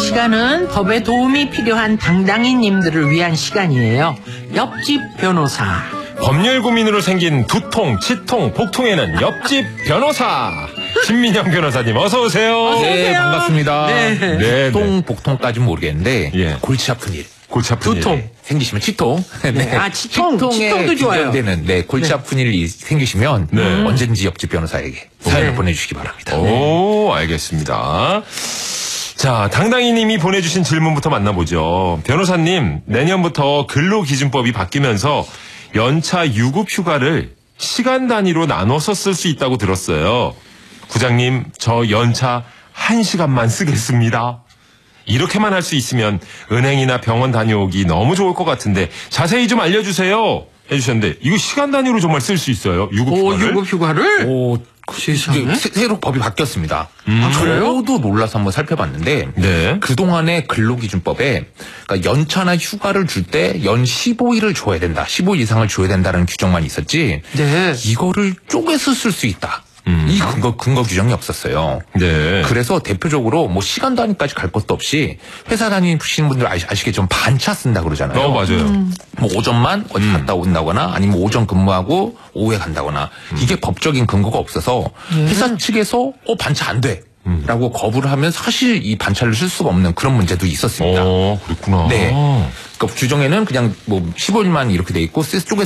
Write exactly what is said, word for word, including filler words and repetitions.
시간은 법에 도움이 필요한 당당이님들을 위한 시간이에요. 옆집 변호사. 법률 고민으로 생긴 두통, 치통, 복통에는 옆집 변호사 신민영 변호사님 어서 오세요. 어서 네, 오세요. 반갑습니다. 네. 네, 치통, 네. 복통까지는 모르겠는데 예. 골치 아픈 일. 골치 아픈 두통. 일. 생기시면 치통. 네. 아, 치통. 치통에 치통도 좋아요. 관련되는 네, 골치 네. 아픈 일이 생기시면 네. 언제든지 옆집 변호사에게 사연을 네. 보내주시기 바랍니다. 오, 알겠습니다. 자, 당당이님이 보내주신 질문부터 만나보죠. 변호사님, 내년부터 근로기준법이 바뀌면서 연차 유급 휴가를 시간 단위로 나눠서 쓸 수 있다고 들었어요. 부장님, 저 연차 한 시간만 쓰겠습니다. 이렇게만 할 수 있으면 은행이나 병원 다녀오기 너무 좋을 것 같은데 자세히 좀 알려주세요. 해주셨는데 이거 시간 단위로 정말 쓸 수 있어요? 유급 오, 휴가를? 유급 휴가를? 오, 세상에? 이게 새- 새로 법이 바뀌었습니다. 아, 그래요? 저도 놀라서 한번 살펴봤는데 네. 그동안의 근로기준법에 그러니까 연차나 휴가를 줄 때 연 십오 일을 줘야 된다. 십오 일 이상을 줘야 된다는 규정만 있었지 네. 이거를 쪼개서 쓸 수 있다. 음. 이 근거 근거 규정이 없었어요. 네. 그래서 대표적으로 뭐 시간 단위까지 갈 것도 없이 회사 다니시는 분들 아시, 아시겠지만 반차 쓴다 그러잖아요. 어, 맞아요. 뭐 오전만 어디 갔다 온다거나 아니면 오전 근무하고 오후에 간다거나 이게 법적인 근거가 없어서 회사 측에서 어 반차 안 돼. 라고 거부를 하면 사실 이 반차를 쓸 수가 없는 그런 문제도 있었습니다. 어, 그렇구나. 네. 그러니까 규정에는 그냥 뭐 십오 일만 이렇게 돼 있고 쪼개